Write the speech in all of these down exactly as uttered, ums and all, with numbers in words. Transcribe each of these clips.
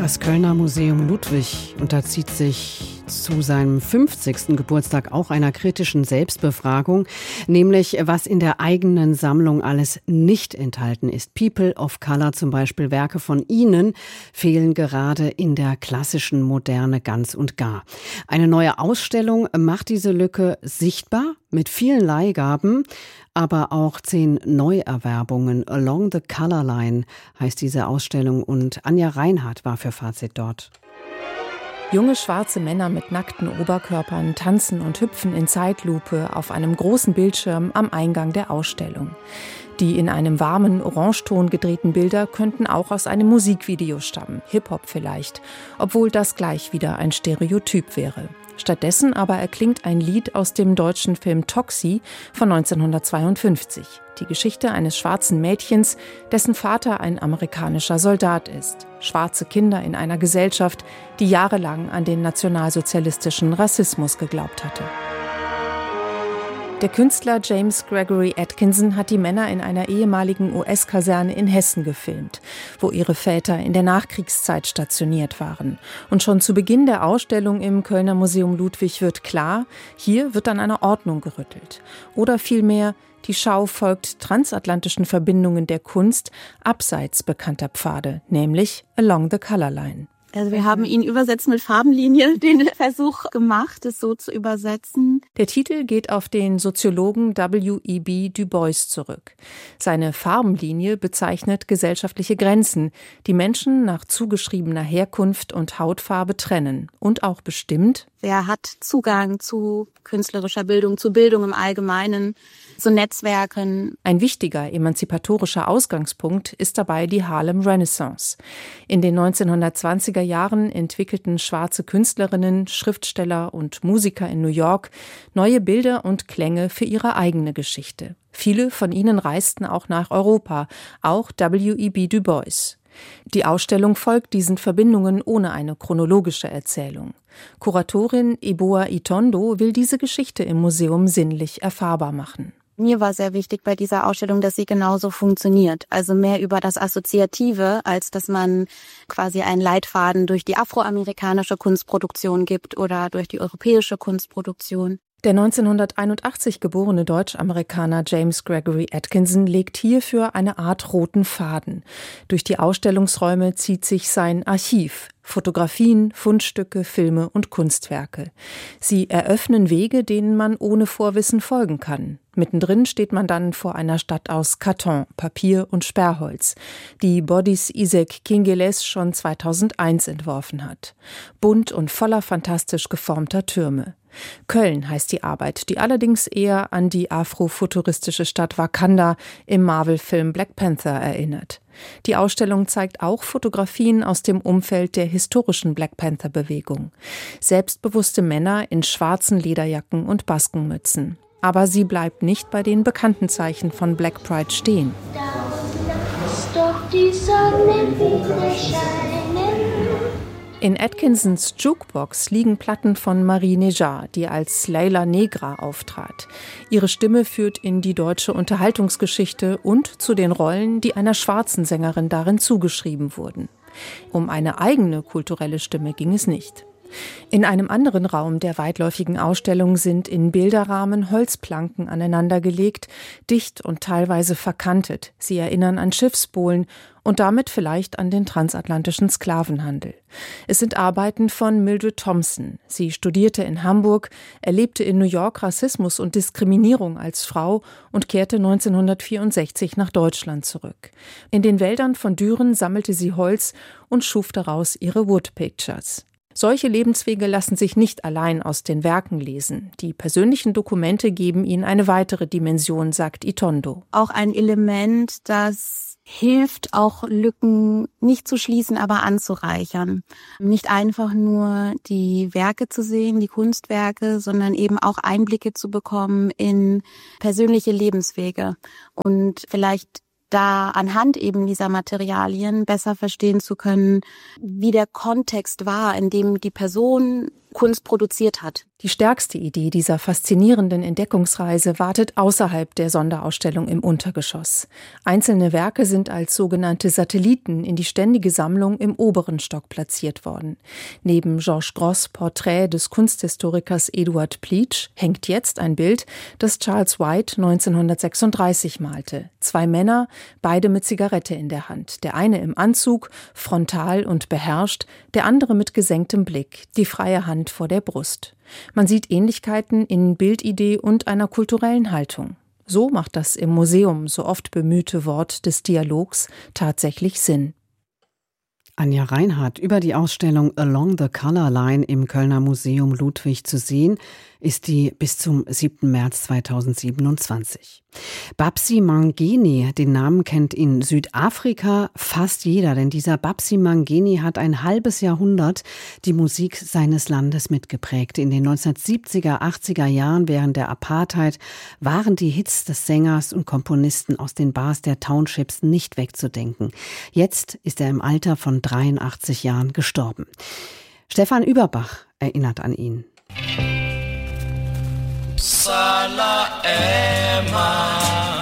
Das Kölner Museum Ludwig unterzieht sich zu seinem fünfzigsten Geburtstag auch einer kritischen Selbstbefragung, nämlich was in der eigenen Sammlung alles nicht enthalten ist. People of Color, zum Beispiel Werke von Ihnen, fehlen gerade in der klassischen Moderne ganz und gar. Eine neue Ausstellung macht diese Lücke sichtbar mit vielen Leihgaben, aber auch zehn Neuerwerbungen. Along the Color Line heißt diese Ausstellung und Anja Reinhardt war für Fazit dort. Junge schwarze Männer mit nackten Oberkörpern tanzen und hüpfen in Zeitlupe auf einem großen Bildschirm am Eingang der Ausstellung. Die in einem warmen Orangeton gedrehten Bilder könnten auch aus einem Musikvideo stammen, Hip-Hop vielleicht, obwohl das gleich wieder ein Stereotyp wäre. Stattdessen aber erklingt ein Lied aus dem deutschen Film Toxi von neunzehnhundertzweiundfünfzig. Die Geschichte eines schwarzen Mädchens, dessen Vater ein amerikanischer Soldat ist. Schwarze Kinder in einer Gesellschaft, die jahrelang an den nationalsozialistischen Rassismus geglaubt hatte. Der Künstler James Gregory Atkinson hat die Männer in einer ehemaligen U S-Kaserne in Hessen gefilmt, wo ihre Väter in der Nachkriegszeit stationiert waren. Und schon zu Beginn der Ausstellung im Kölner Museum Ludwig wird klar, hier wird an einer Ordnung gerüttelt. Oder vielmehr, die Schau folgt transatlantischen Verbindungen der Kunst abseits bekannter Pfade, nämlich Along the Color Line. Also wir haben ihn übersetzt mit Farbenlinie, den Versuch gemacht, es so zu übersetzen. Der Titel geht auf den Soziologen W E B Du Bois zurück. Seine Farbenlinie bezeichnet gesellschaftliche Grenzen, die Menschen nach zugeschriebener Herkunft und Hautfarbe trennen und auch bestimmt, wer hat Zugang zu künstlerischer Bildung, zu Bildung im Allgemeinen, zu Netzwerken. Ein wichtiger emanzipatorischer Ausgangspunkt ist dabei die Harlem Renaissance. In den neunzehnhundertzwanziger Jahren entwickelten schwarze Künstlerinnen, Schriftsteller und Musiker in New York neue Bilder und Klänge für ihre eigene Geschichte. Viele von ihnen reisten auch nach Europa, auch W E B Du Bois. Die Ausstellung folgt diesen Verbindungen ohne eine chronologische Erzählung. Kuratorin Eboa Itondo will diese Geschichte im Museum sinnlich erfahrbar machen. Mir war sehr wichtig bei dieser Ausstellung, dass sie genauso funktioniert. Also mehr über das Assoziative, als dass man quasi einen Leitfaden durch die afroamerikanische Kunstproduktion gibt oder durch die europäische Kunstproduktion. Der neunzehnhunderteinundachtzig geborene Deutsch-Amerikaner James Gregory Atkinson legt hierfür eine Art roten Faden. Durch die Ausstellungsräume zieht sich sein Archiv. Fotografien, Fundstücke, Filme und Kunstwerke. Sie eröffnen Wege, denen man ohne Vorwissen folgen kann. Mittendrin steht man dann vor einer Stadt aus Karton, Papier und Sperrholz, die Bodis Isaac Kingeles schon zweitausendeins entworfen hat. Bunt und voller fantastisch geformter Türme. Köln heißt die Arbeit, die allerdings eher an die afrofuturistische Stadt Wakanda im Marvel-Film Black Panther erinnert. Die Ausstellung zeigt auch Fotografien aus dem Umfeld der historischen Black Panther-Bewegung. Selbstbewusste Männer in schwarzen Lederjacken und Baskenmützen. Aber sie bleibt nicht bei den bekannten Zeichen von Black Pride stehen. Doch die Sonne wieder scheinen. In Atkinsons Jukebox liegen Platten von Marie Nejar, die als Leila Negra auftrat. Ihre Stimme führt in die deutsche Unterhaltungsgeschichte und zu den Rollen, die einer schwarzen Sängerin darin zugeschrieben wurden. Um eine eigene kulturelle Stimme ging es nicht. In einem anderen Raum der weitläufigen Ausstellung sind in Bilderrahmen Holzplanken aneinandergelegt, dicht und teilweise verkantet. Sie erinnern an Schiffsbohlen und damit vielleicht an den transatlantischen Sklavenhandel. Es sind Arbeiten von Mildred Thompson. Sie studierte in Hamburg, erlebte in New York Rassismus und Diskriminierung als Frau und kehrte neunzehnhundertvierundsechzig nach Deutschland zurück. In den Wäldern von Düren sammelte sie Holz und schuf daraus ihre Wood Pictures. Solche Lebenswege lassen sich nicht allein aus den Werken lesen. Die persönlichen Dokumente geben ihnen eine weitere Dimension, sagt Itondo. Auch ein Element, das hilft, auch Lücken nicht zu schließen, aber anzureichern. Nicht einfach nur die Werke zu sehen, die Kunstwerke, sondern eben auch Einblicke zu bekommen in persönliche Lebenswege und vielleicht da anhand eben dieser Materialien besser verstehen zu können, wie der Kontext war, in dem die Person Kunst produziert hat. Die stärkste Idee dieser faszinierenden Entdeckungsreise wartet außerhalb der Sonderausstellung im Untergeschoss. Einzelne Werke sind als sogenannte Satelliten in die ständige Sammlung im oberen Stock platziert worden. Neben Georges Gross' Porträt des Kunsthistorikers Eduard Pleatsch hängt jetzt ein Bild, das Charles White neunzehnhundertsechsunddreißig malte. Zwei Männer, beide mit Zigarette in der Hand. Der eine im Anzug, frontal und beherrscht, der andere mit gesenktem Blick, die freie Hand vor der Brust. Man sieht Ähnlichkeiten in Bildidee und einer kulturellen Haltung. So macht das im Museum so oft bemühte Wort des Dialogs tatsächlich Sinn. Anja Reinhardt über die Ausstellung Along the Color Line im Kölner Museum Ludwig zu sehen, ist die bis zum siebten März zweitausendsiebenundzwanzig. Babsi Mangeni, den Namen kennt in Südafrika fast jeder, denn dieser Babsi Mangeni hat ein halbes Jahrhundert die Musik seines Landes mitgeprägt. In den neunzehnhundertsiebziger, achtziger Jahren während der Apartheid waren die Hits des Sängers und Komponisten aus den Bars der Townships nicht wegzudenken. Jetzt ist er im Alter von dreiundachtzig Jahren gestorben. Stefan Überbach erinnert an ihn. Sala ema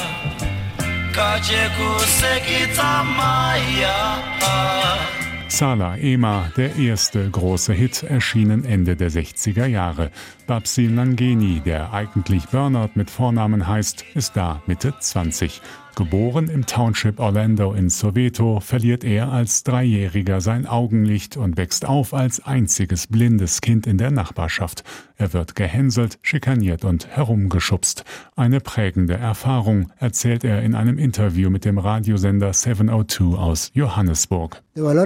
Sala Ema, der erste große Hit, erschienen Ende der sechziger Jahre. Babsi Mangeni, der eigentlich Bernard mit Vornamen heißt, ist da Mitte zwanzig. Geboren im Township Orlando in Soweto, verliert er als Dreijähriger sein Augenlicht und wächst auf als einziges blindes Kind in der Nachbarschaft. Er wird gehänselt, schikaniert und herumgeschubst. Eine prägende Erfahrung, erzählt er in einem Interview mit dem Radiosender seven oh two aus Johannesburg.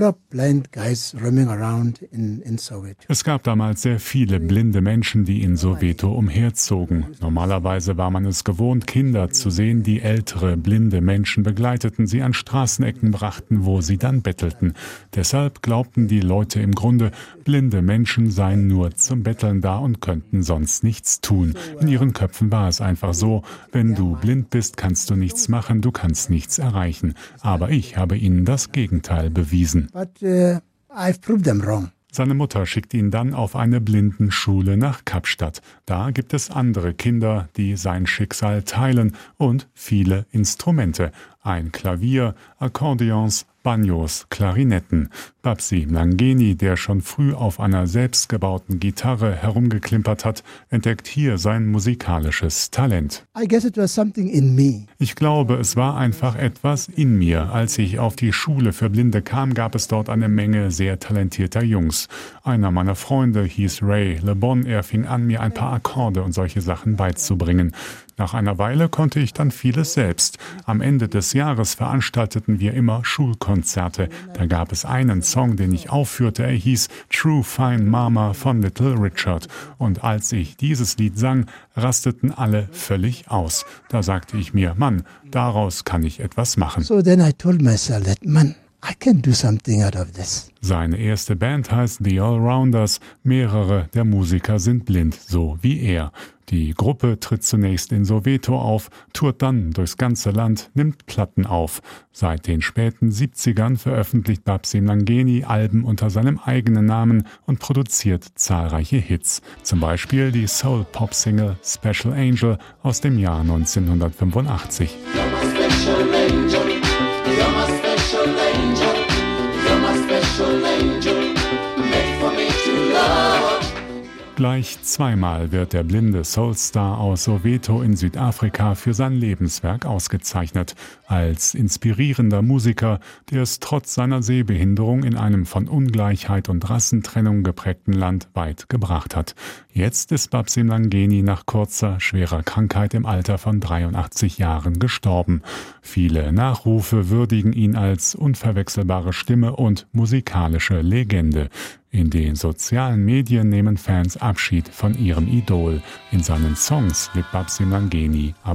Es gab damals sehr viele blinde Menschen, die in Soweto umherzogen. Normalerweise war man es gewohnt, Kinder zu sehen, die ältere, blinde Menschen begleiteten, sie an Straßenecken brachten, wo sie dann bettelten. Deshalb glaubten die Leute im Grunde, blinde Menschen seien nur zum Betteln da und könnten sonst nichts tun. In ihren Köpfen war es einfach so, wenn du blind bist, kannst du nichts machen, du kannst nichts erreichen. Aber ich habe ihnen das Gegenteil bewiesen. But, uh, I've proved them wrong. Seine Mutter schickt ihn dann auf eine Blindenschule nach Kapstadt. Da gibt es andere Kinder, die sein Schicksal teilen und viele Instrumente. Ein Klavier, Akkordeons, Banjos, Klarinetten. Babsi Mangeni, der schon früh auf einer selbstgebauten Gitarre herumgeklimpert hat, entdeckt hier sein musikalisches Talent. I guess it was something in me. Ich glaube, es war einfach etwas in mir. Als ich auf die Schule für Blinde kam, gab es dort eine Menge sehr talentierter Jungs. Einer meiner Freunde hieß Ray Le Bon. Er fing an, mir ein paar Akkorde und solche Sachen beizubringen. Nach einer Weile konnte ich dann vieles selbst. Am Ende des Jahres veranstalteten wir immer Schulkonzerte. Da gab es einen Song, den ich aufführte. Er hieß True Fine Mama von Little Richard. Und als ich dieses Lied sang, rasteten alle völlig aus. Da sagte ich mir, Mann, daraus kann ich etwas machen. So then I told myself that, man, I can do something out of this. Seine erste Band heißt The Allrounders. Mehrere der Musiker sind blind, so wie er. Die Gruppe tritt zunächst in Soweto auf, tourt dann durchs ganze Land, nimmt Platten auf. Seit den späten siebzigern veröffentlicht Babsi Mangeni Alben unter seinem eigenen Namen und produziert zahlreiche Hits. Zum Beispiel die Soul-Pop-Single Special Angel aus dem Jahr neunzehnhundertfünfundachtzig. Gleich zweimal wird der blinde Soulstar aus Soweto in Südafrika für sein Lebenswerk ausgezeichnet. Als inspirierender Musiker, der es trotz seiner Sehbehinderung in einem von Ungleichheit und Rassentrennung geprägten Land weit gebracht hat. Jetzt ist Babsi Mangeni nach kurzer, schwerer Krankheit im Alter von dreiundachtzig Jahren gestorben. Viele Nachrufe würdigen ihn als unverwechselbare Stimme und musikalische Legende. In den sozialen Medien nehmen Fans Abschied von ihrem Idol. In seinen Songs lebt Babsi Mangeni aber